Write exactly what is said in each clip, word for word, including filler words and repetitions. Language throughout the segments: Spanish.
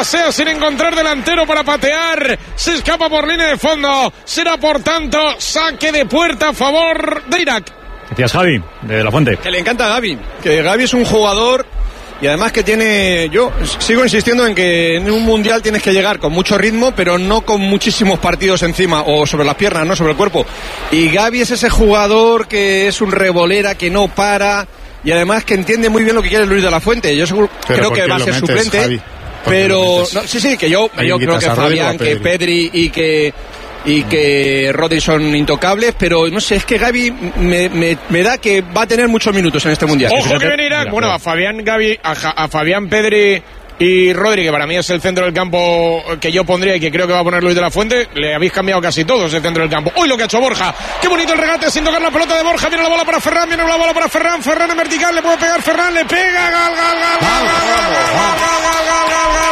pasea sin encontrar delantero para patear. Se escapa por línea de fondo. Será por tanto saque de puerta a favor de Irak. Decías Javi, de La Fuente. Que le encanta a Gavi. Que Gavi es un jugador... Y además que tiene, yo sigo insistiendo en que en un mundial tienes que llegar con mucho ritmo, pero no con muchísimos partidos encima o sobre las piernas, no sobre el cuerpo. Y Gavi es ese jugador que es un revolera, que no para, y además que entiende muy bien lo que quiere Luis de la Fuente. Yo seguro, creo que va a ser metes, suplente, Javi? Pero no, sí, sí, que yo, yo creo que Fabián, que Pedri y que... y que Rodri son intocables, pero no sé, es que Gavi me, me, me da que va a tener muchos minutos en este mundial. Ojo que viene Irak, bueno, a Fabián, Gavi, a, a Fabián, Pedri y Rodri, que para mí es el centro del campo que yo pondría y que creo que va a poner Luis de la Fuente. Le habéis cambiado casi todos el centro del campo. ¡Uy, lo que ha hecho Borja! ¡Qué bonito el regate sin tocar la pelota de Borja! Viene la bola para Ferran, viene la bola para Ferran, Ferran en vertical, le puede pegar Ferran, le pega, gal, gal, gal, gal, gal, gal, gal, gal, gal,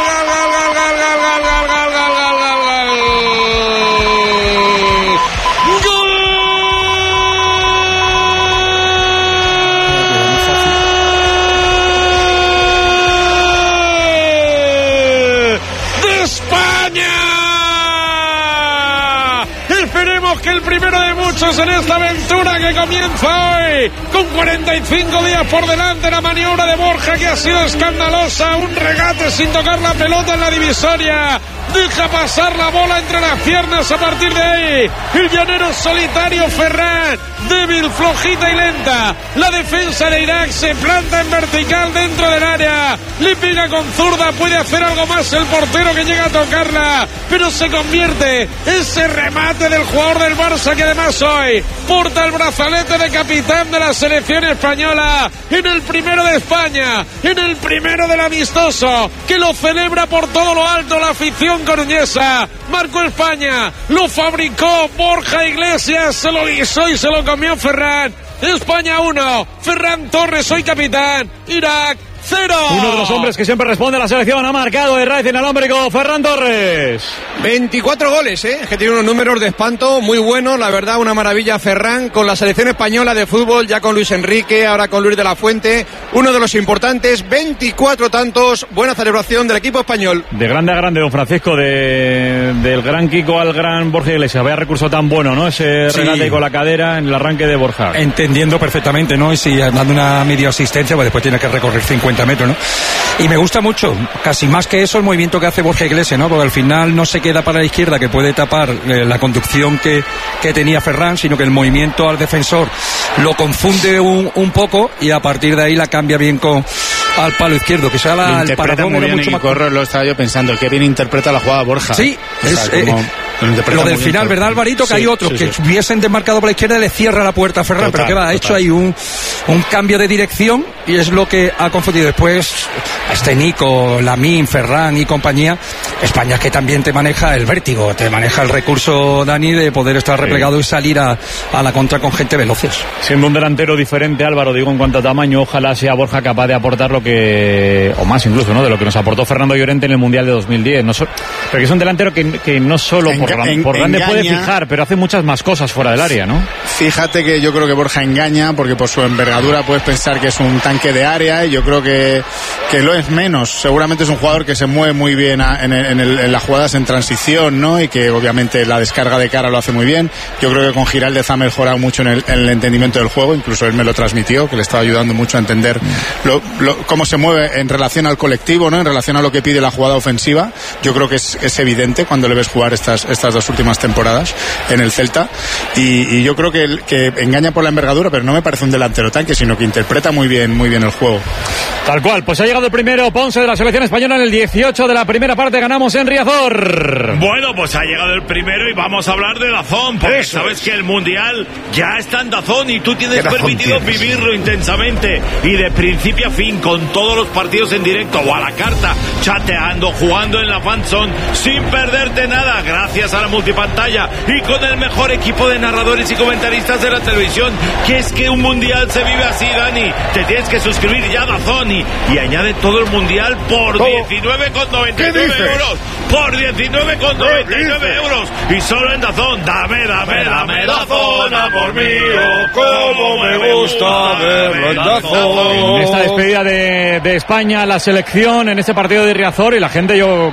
que el primero de muchos en esta aventura que comienza hoy, con cuarenta y cinco días por delante. La maniobra de Borja, que ha sido escandalosa, un regate sin tocar la pelota en la divisoria, deja pasar la bola entre las piernas. A partir de ahí, el llanero solitario Ferran, débil, flojita y lenta. La defensa de Irak se planta en vertical dentro del área, le pega con zurda, puede hacer algo más el portero que llega a tocarla, pero se convierte ese remate del jugador del Barça, que además hoy porta el brazalete de capitán de la selección española, en el primero de España, en el primero del amistoso, que lo celebra por todo lo alto la afición coruñesa. Marcó España, lo fabricó Borja Iglesias, se lo guisó y se lo comió Ferran. España uno, Ferran Torres, hoy capitán. Irak cero. Uno de los hombres que siempre responde a la selección ha marcado el Racing Alhómbrico, Ferran Torres. veinticuatro goles, ¿eh? que tiene unos números de espanto muy buenos, la verdad, una maravilla Ferran, con la selección española de fútbol, ya con Luis Enrique, ahora con Luis de la Fuente, uno de los importantes, veinticuatro tantos, buena celebración del equipo español. De grande a grande, don Francisco, de, del gran Kiko al gran Borja Iglesias, vaya recurso tan bueno, ¿no? Ese sí. Regate con la cadera en el arranque de Borja. Entendiendo perfectamente, ¿no? Y si dando una media asistencia, pues después tiene que recorrer cincuenta metros, ¿no? Y me gusta mucho, casi más que eso, el movimiento que hace Borja Iglesias, ¿no? Porque al final no se queda para la izquierda, que puede tapar eh, la conducción que, que tenía Ferran, sino que el movimiento al defensor lo confunde un, un poco y a partir de ahí la cambia bien con al palo izquierdo, que sea la, el paradón era mucho más... Corro, lo estaba yo pensando, que bien interpreta la jugada Borja. Sí, o sea, es, como... eh, lo del final, ¿verdad, Alvarito? Que sí, hay otros sí, que sí. hubiesen desmarcado por la izquierda y le cierra la puerta a Ferran, total, pero que va, ha hecho ahí un, un cambio de dirección y es lo que ha confundido. Después, este Nico, Lamine, Ferran y compañía, España que también te maneja el vértigo, te maneja el recurso, Dani, de poder estar replegado sí. y salir a, a la contra con gente veloces. Siendo un delantero diferente, Álvaro, digo en cuanto a tamaño, ojalá sea Borja capaz de aportar lo que, o más incluso, ¿no? De lo que nos aportó Fernando Llorente en el Mundial de dos mil diez. No so, porque es un delantero que, que no solo por, en, por grande engaña, puede fijar, pero hace muchas más cosas fuera del área, ¿no? Fíjate que yo creo que Borja engaña, porque por su envergadura puedes pensar que es un tanque de área, y yo creo que, que lo es menos. Seguramente es un jugador que se mueve muy bien a, en, el, en, el, en las jugadas en transición, ¿no? Y que obviamente la descarga de cara lo hace muy bien. Yo creo que con Giraldez ha mejorado mucho en el, en el entendimiento del juego, incluso él me lo transmitió, que le estaba ayudando mucho a entender lo, lo, cómo se mueve en relación al colectivo, ¿no? En relación a lo que pide la jugada ofensiva. Yo creo que es, es evidente cuando le ves jugar estas, estas dos últimas temporadas en el Celta, y, y yo creo que, que engaña por la envergadura, pero no me parece un delantero tanque, sino que interpreta muy bien, muy bien el juego. Tal cual, pues ha llegado el primero Ponce de la selección española en el dieciocho de la primera parte, ganamos en Riazor. Bueno, pues ha llegado el primero y vamos a hablar de DAZN, porque Eso sabes es. que el Mundial ya está en DAZN y tú tienes permitido tienes? vivirlo intensamente y de principio a fin, con todos los partidos en directo o a la carta, chateando, jugando en la fanzone, sin perderte nada, gracias a la multipantalla y con el mejor equipo de narradores y comentaristas de la televisión. Que es que un Mundial se vive así, Dani. Te tienes que suscribir ya a DAZN y, y añade todo el Mundial por diecinueve con noventa y nueve euros. Por diecinueve con noventa y nueve euros. Y solo en DAZN. Dame, dame, dame DAZN, amor mío. Cómo me gusta verlo en DAZN. En esta despedida de, de España, la selección, en este partido de Riazor, y la gente, yo